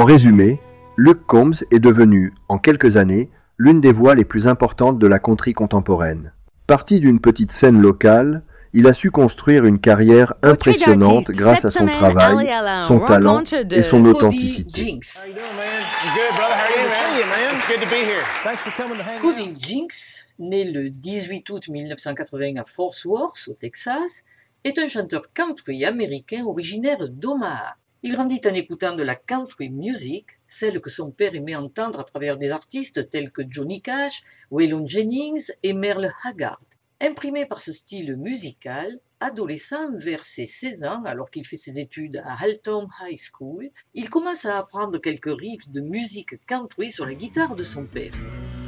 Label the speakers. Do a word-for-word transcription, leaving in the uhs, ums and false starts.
Speaker 1: En résumé, Luke Combs est devenu, en quelques années, l'une des voix les plus importantes de la country contemporaine. Parti d'une petite scène locale, il a su construire une carrière impressionnante grâce à son travail, son talent et son authenticité.
Speaker 2: Cody Jinks, né le dix-huit août mille neuf cent quatre-vingts à Fort Worth, au Texas, est un chanteur country américain originaire d'Omaha. Il grandit en écoutant de la country music, celle que son père aimait entendre à travers des artistes tels que Johnny Cash, Waylon Jennings et Merle Haggard. Imprimé par ce style musical, adolescent vers ses seize ans, alors qu'il fait ses études à Haltom High School, il commence à apprendre quelques riffs de musique country sur la guitare de son père.